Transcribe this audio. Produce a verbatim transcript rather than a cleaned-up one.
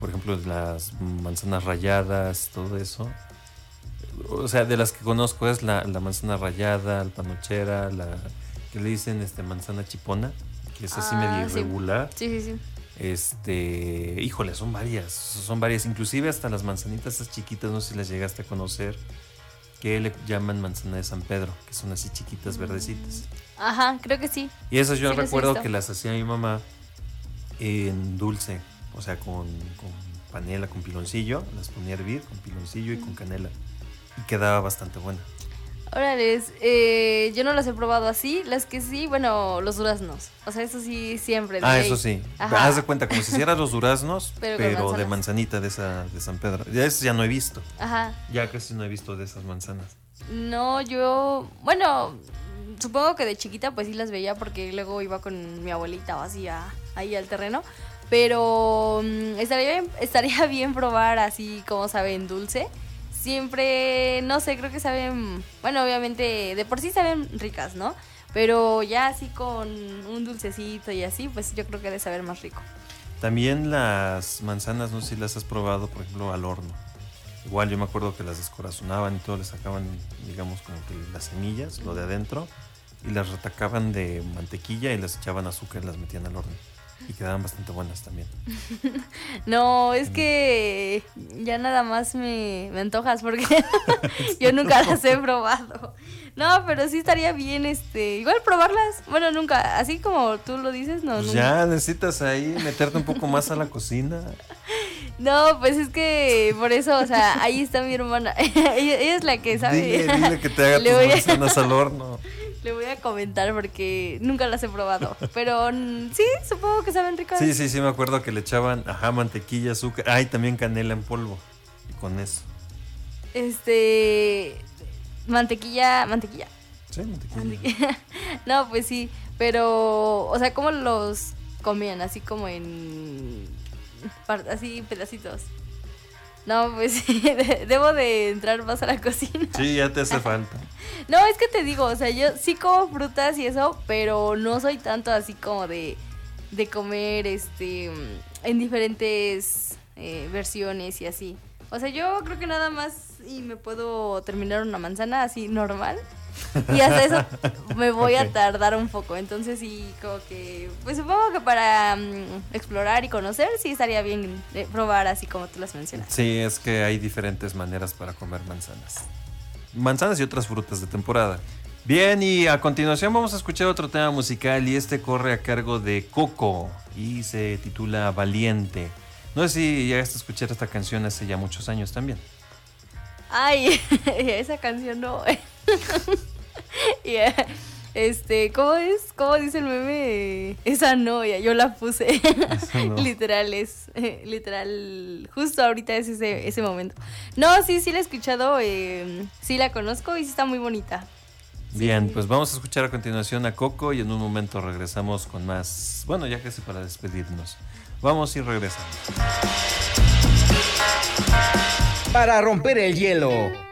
por ejemplo, las manzanas ralladas, todo eso. O sea, de las que conozco es la, la manzana rallada, la panochera, la que le dicen este, manzana chipona, que es así Ah, medio sí. irregular. Sí, sí, sí. Este, híjole, son varias, son varias, inclusive hasta las manzanitas esas chiquitas, no sé si las llegaste a conocer, que le llaman manzana de San Pedro, que son así chiquitas, verdecitas. Ajá, creo que sí. Y esas yo Sí, las he recuerdo visto. que las hacía mi mamá en dulce, o sea, con, con panela, con piloncillo, las ponía a hervir con piloncillo y con canela, y quedaba bastante buena. Órales, eh, yo no las he probado así, las que sí, bueno, los duraznos. O sea, eso sí, siempre. de Ah, ley. eso sí. Ajá. Haz de cuenta, como si hicieras los duraznos, Pero pero, con de manzanas. manzanita de esa de San Pedro. Ya eso ya no he visto. Ajá. Ya casi no he visto de esas manzanas. No, yo, bueno, supongo que de chiquita pues sí las veía porque luego iba con mi abuelita o así a- ahí al terreno. Pero mm, estaría bien, estaría bien probar así como saben dulce. Siempre, no sé, creo que saben, bueno, obviamente de por sí saben ricas, ¿no? Pero ya así con un dulcecito y así, pues yo creo que debe saber más rico. También las manzanas, no sé si las has probado, por ejemplo, al horno. Igual yo me acuerdo que las descorazonaban y todo, les sacaban, digamos, como que las semillas, lo de adentro, y las retacaban de mantequilla y las echaban azúcar y las metían al horno. Y quedaban bastante buenas también. No, es que ya nada más me, me antojas porque yo nunca las he probado. No, pero sí estaría bien, este, igual probarlas. Bueno, nunca, así como tú lo dices, no. Pues nunca. ya necesitas ahí meterte un poco más a la cocina. No, pues es que por eso, o sea, ahí está mi hermana. ella, ella es la que sabe. Dile, dile que te haga Le tus voy a- manzanas al horno. Le voy a comentar porque nunca las he probado. Pero mm, sí, supongo que saben ricas. Sí, sí, sí, me acuerdo que le echaban, ajá, mantequilla, azúcar. Ah, y también canela en polvo. Y con eso. Este. Mantequilla. Mantequilla. Sí, mantequilla. Mantequilla. No, pues sí. Pero, o sea, ¿cómo los comían? Así como en. par- Así pedacitos. No, pues sí. de- Debo de entrar más a la cocina. Sí, ya te hace falta. No, es que te digo, o sea, yo sí como frutas y eso, pero no soy tanto así como de, de comer este en diferentes eh, versiones y así. O sea, yo creo que nada más y me puedo terminar una manzana así normal. Y hasta eso me voy Ok. a tardar un poco. Entonces sí, como que, pues supongo que para mm, explorar y conocer sí estaría bien eh, probar así como tú las mencionas. Sí, es que hay diferentes maneras para comer manzanas. Manzanas y otras frutas de temporada. Bien, y a continuación vamos a escuchar otro tema musical y este corre a cargo de Coco y se titula Valiente. No sé si llegaste a escuchar esta canción hace ya muchos años también. Ay, esa canción no. Yeah. Este, ¿cómo es? ¿Cómo dice el meme? Esa no, ya, yo la puse. Esa no. Literal, es, eh, literal, justo ahorita es ese, ese momento. No, sí, sí la he escuchado, eh, sí la conozco y sí está muy bonita. Bien, pues vamos a escuchar a continuación a Coco y en un momento regresamos con más. Bueno, ya casi para despedirnos. Vamos y regresamos. Para romper el hielo.